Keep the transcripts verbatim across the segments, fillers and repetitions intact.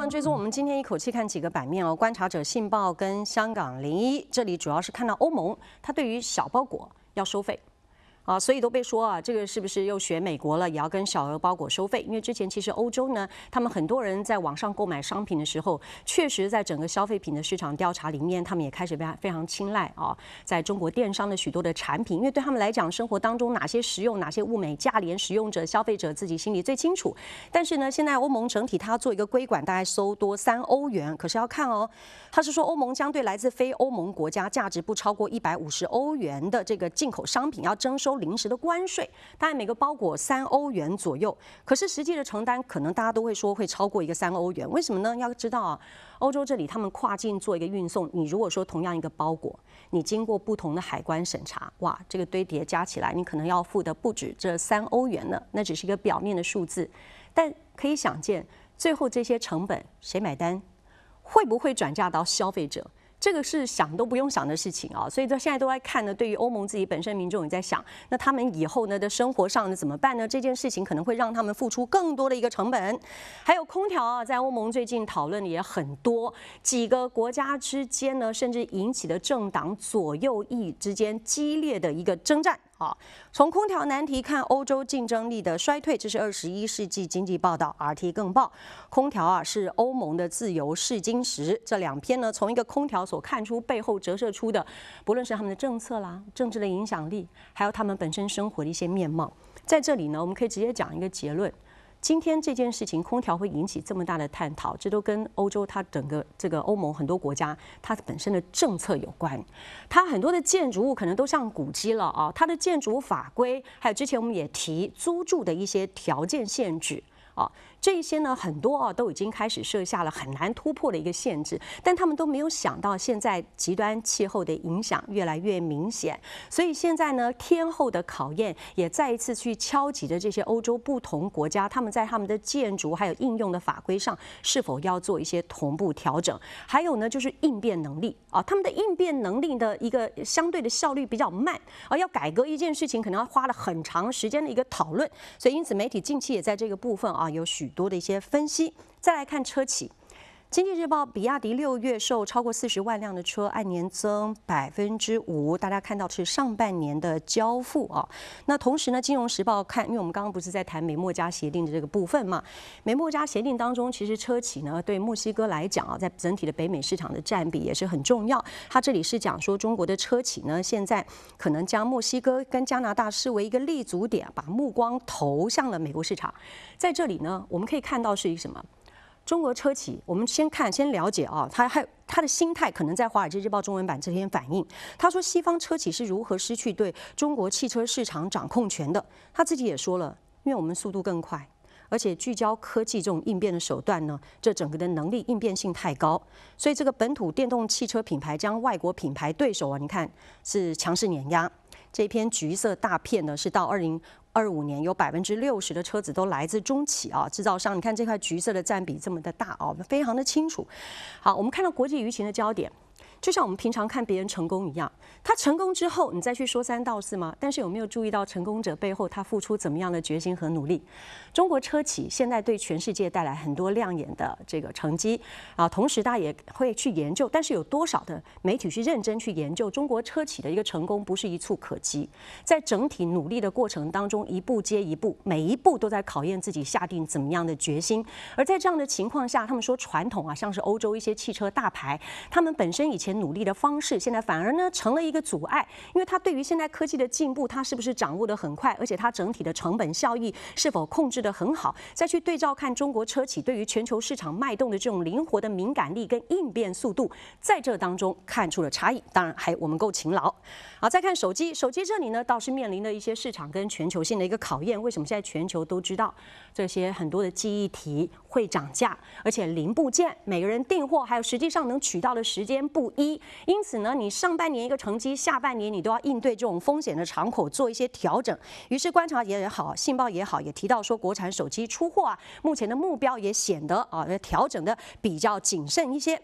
呢，追踪我们今天一口气看几个版面哦。观察者信报跟香港零一，这里主要是看到欧盟，它对于小包裹要收费。 啊，所以都被说啊，这个是不是又学美国了，也要跟小额包裹收费？因为之前其实欧洲呢，他们很多人在网上购买商品的时候，确实在整个消费品的市场调查里面，他们也开始非常非常青睐啊，在中国电商的许多的产品，因为对他们来讲，生活当中哪些实用、哪些物美价廉，使用者、消费者自己心里最清楚。但是呢，现在欧盟整体它要做一个规管，大概收多三欧元，可是要看哦，它是说欧盟将对来自非欧盟国家价值不超过一百五十欧元的这个进口商品要征收 临时的关税，大概每个包裹三欧元左右。可是实际的承担，可能大家都会说会超过一个三欧元。为什么呢？要知道啊，欧洲这里他们跨境做一个运送，你如果说同样一个包裹，你经过不同的海关审查，哇，这个堆叠加起来，你可能要付的不止这三欧元了。那只是一个表面的数字，但可以想见，最后这些成本谁买单？会不会转嫁到消费者？ 这个是想都不用想的事情啊，所以到现在都在看呢。对于欧盟自己本身民众也在想，那他们以后呢的生活上呢怎么办呢？这件事情可能会让他们付出更多的一个成本。还有空调啊，在欧盟最近讨论也很多，几个国家之间呢，甚至引起了政党左右翼之间激烈的一个征战。 好，从空调难题看欧洲竞争力的衰退，这是二十一世纪经济报道 R T 更报。空调啊是欧盟的自由试金石。这两篇呢，从一个空调所看出背后折射出的，不论是他们的政策啦、政治的影响力，还有他们本身生活的一些面貌，在这里呢，我们可以直接讲一个结论。 今天这件事情，空调会引起这么大的探讨，这都跟欧洲它整个这个欧盟很多国家它本身的政策有关。它很多的建筑物可能都像古迹了啊，它的建筑法规，还有之前我们也提租住的一些条件限制啊。 这些呢，很多啊都已经开始设下了很难突破的一个限制，但他们都没有想到，现在极端气候的影响越来越明显，所以现在呢，天候的考验也再一次去敲击着这些欧洲不同国家，他们在他们的建筑还有应用的法规上是否要做一些同步调整，还有呢，就是应变能力啊，他们的应变能力的一个相对的效率比较慢，而要改革一件事情，可能要花了很长时间的一个讨论，所以因此媒体近期也在这个部分啊有许 多的一些分析，再来看车企。经济日报，比亚迪六月售超过四十万辆的车，按年增百分之五。大家看到是上半年的交付啊。那同时呢，金融时报看，因为我们刚刚不是在谈美墨加协定的这个部分嘛？美墨加协定当中，其实车企呢对墨西哥来讲啊，在整体的北美市场的占比也是很重要。它这里是讲说，中国的车企呢，现在可能将墨西哥跟加拿大视为一个立足点，把目光投向了美国市场。在这里呢，我们可以看到是一个什么？ 中国车企，我们先看，先了解啊，他还他的心态可能在《华尔街日报》中文版这篇反映。他说，西方车企是如何失去对中国汽车市场掌控权的。他自己也说了，因为我们速度更快，而且聚焦科技这种应变的手段呢，这整个的能力应变性太高，所以这个本土电动汽车品牌将外国品牌对手啊，你看是强势碾压。这篇橘色大片呢，是到二零 二五年有百分之六十的车子都来自中企啊制造商，你看这块橘色的占比这么的大哦，非常的清楚。好，我们看到国际舆情的焦点，就像我们平常看别人成功一样，他成功之后你再去说三道四吗？但是有没有注意到成功者背后他付出怎么样的决心和努力？中国车企现在对全世界带来很多亮眼的这个成绩啊，同时大家也会去研究，但是有多少的媒体去认真去研究中国车企的一个成功，不是一蹴可及，在整体努力的过程当中，一步接一步，每一步都在考验自己下定怎么样的决心。而在这样的情况下，他们说传统啊，像是欧洲一些汽车大牌，他们本身以前努力的方式，现在反而呢成了一个阻碍，因为它对于现在科技的进步，它是不是掌握得很快，而且它整体的成本效益是否控制得很好，再去对照看中国车企对于全球市场脉动的这种灵活的敏感力跟应变速度，在这当中看出了差异。当然还我们够勤劳。好，再看手机，手机这里呢倒是面临的一些市场跟全球性的一个考验。为什么现在全球都知道这些很多的记忆体会涨价，而且零部件每个人订货还有实际上能取到的时间不一，因此呢，你上半年一个成绩，下半年你都要应对这种风险的敞口做一些调整。于是观察也好，信报也好，也提到说国产手机出货啊，目前的目标也显得啊调整的比较谨慎一些。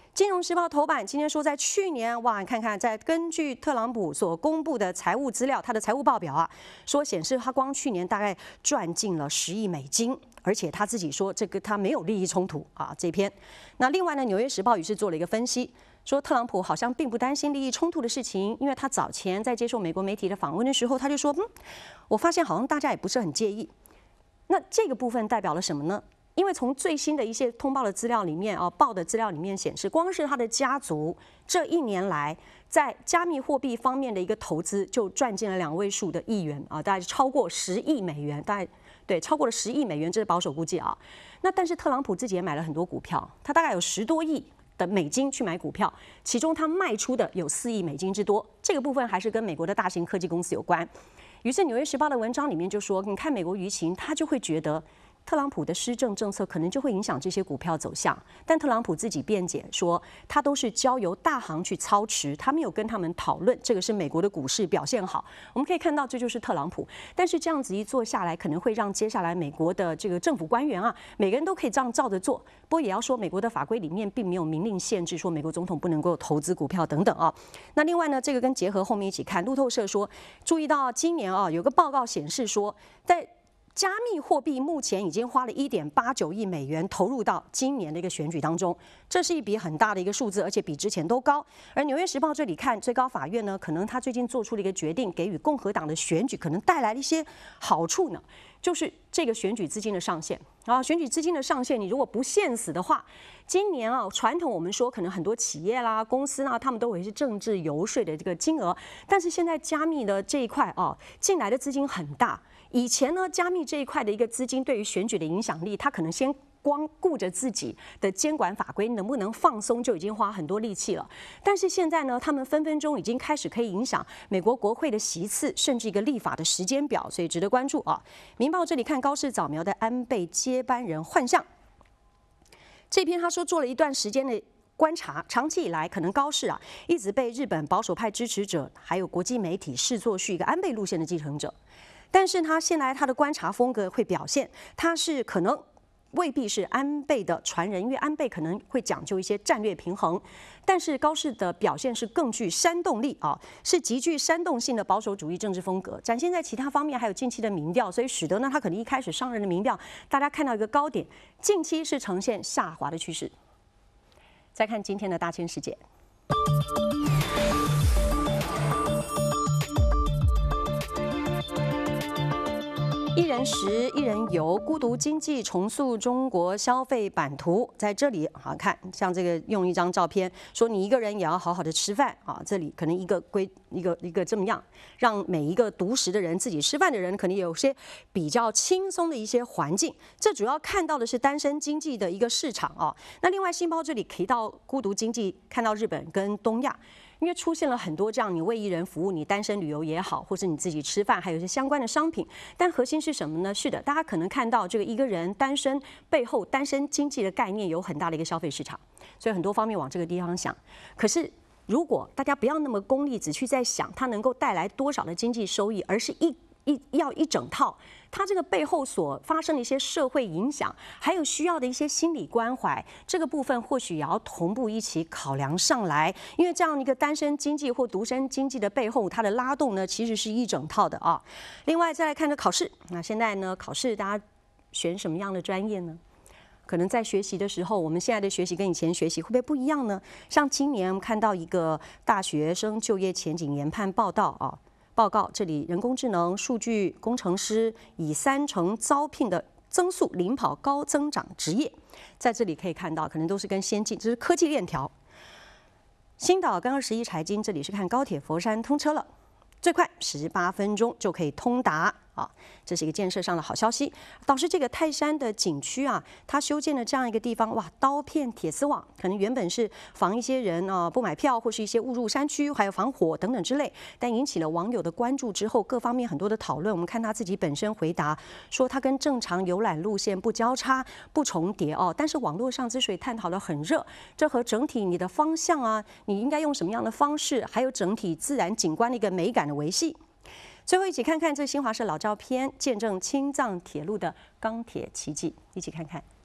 金融时报头版今天说，在去年哇，你看看，在根据特朗普所公布的财务资料，他的财务报表啊，说显示他光去年大概赚进了十亿美金，而且他自己说这个他没有利益冲突啊。这篇，那另外呢，《纽约时报》于是做了一个分析，说特朗普好像并不担心利益冲突的事情，因为他早前在接受美国媒体的访问的时候，他就说，嗯，我发现好像大家也不是很介意。那这个部分代表了什么呢？因为从最新的一些通报的资料里面啊，报的资料里面显示，光是他的家族这一年来在加密货币方面的一个投资就赚进了两位数的亿元啊，大概超过十亿美元，大概对超过了十亿美元，这是保守估计啊。那但是特朗普自己也买了很多股票，他大概有十多亿的美金去买股票，其中他卖出的有四亿美金之多，这个部分还是跟美国的大型科技公司有关。于是《纽约时报》的文章里面就说，你看美国舆情，他就会觉得特朗普的施政政策可能就会影响这些股票走向，但特朗普自己辩解说，他都是交由大行去操持，他没有跟他们讨论，这个是美国的股市表现好。我们可以看到，这就是特朗普。但是这样子一做下来，可能会让接下来美国的这个政府官员啊，每个人都可以这样照着做。不过也要说，美国的法规里面并没有明令限制说美国总统不能够投资股票等等啊。那另外呢，这个跟结合后面一起看，路透社说，注意到今年啊，有个报告显示说，在加密货币目前已经花了一点八九亿美元投入到今年的一个选举当中，这是一笔很大的一个数字，而且比之前都高。而《纽约时报》这里看，最高法院呢，可能他最近做出了一个决定，给予共和党的选举可能带来了一些好处呢，就是这个选举资金的上限啊，选举资金的上限，你如果不限死的话，今年啊，传统我们说可能很多企业啦、公司啦，他们都会是政治游说的这个金额，但是现在加密的这一块啊，进来的资金很大。以前呢，加密这一块的一个资金对于选举的影响力，它可能先光顾着自己的监管法规能不能放松，就已经花很多力气了。但是现在呢，他们分分钟已经开始可以影响美国国会的席次，甚至一个立法的时间表，所以值得关注啊。民报这里看高市早苗的安倍接班人幻象，这篇他说做了一段时间的观察，长期以来，可能高市啊一直被日本保守派支持者还有国际媒体视作是一个安倍路线的继承者。但是他现在他的观察风格会表现，他是可能未必是安倍的传人，因为安倍可能会讲究一些战略平衡。但是高市的表现是更具煽动力啊，是极具煽动性的保守主义政治风格，展现在其他方面还有近期的民调，所以使得呢他可能一开始上任的民调，大家看到一个高点，近期是呈现下滑的趋势。再看今天的大千世界。一人食，一人游，孤独经济重塑中国消费版图。在这里，好看，像这个用一张照片，说你一个人也要好好的吃饭啊。这里可能一个规一个一个这么样，让每一个独食的人、自己吃饭的人，可能有些比较轻松的一些环境。这主要看到的是单身经济的一个市场啊。那另外，新报这里提到孤独经济，看到日本跟东亚。因为出现了很多这样，你为一人服务，你单身旅游也好，或是你自己吃饭，还有一些相关的商品。但核心是什么呢？是的，大家可能看到这个一个人单身背后，单身经济的概念有很大的一个消费市场，所以很多方面往这个地方想。可是如果大家不要那么功利，只去在想它能够带来多少的经济收益，而是一一要一整套。它这个背后所发生的一些社会影响，还有需要的一些心理关怀，这个部分或许也要同步一起考量上来。因为这样一个单身经济或独身经济的背后，它的拉动呢，其实是一整套的啊。另外再来看这考试，那现在呢，考试大家选什么样的专业呢？可能在学习的时候，我们现在的学习跟以前学习会不会不一样呢？像今年我们看到一个大学生就业前景研判报道啊。报告这里，人工智能、数据工程师以三成招聘的增速领跑高增长职业，在这里可以看到，可能都是跟先进，这是科技链条。新岛跟二十一财经，这里是看高铁佛山通车了，最快十八分钟就可以通达。啊，这是一个建设上的好消息。倒是这个泰山的景区啊，它修建了这样一个地方，哇，刀片铁丝网，可能原本是防一些人啊不买票，或是一些误入山区，还有防火等等之类，但引起了网友的关注之后，各方面很多的讨论。我们看他自己本身回答说，他跟正常游览路线不交叉、不重叠哦。但是网络上之所以探讨得很热，这和整体你的方向啊，你应该用什么样的方式，还有整体自然景观的一个美感的维系。最后一起看看这新华社老照片，见证青藏铁路的钢铁奇迹，一起看看。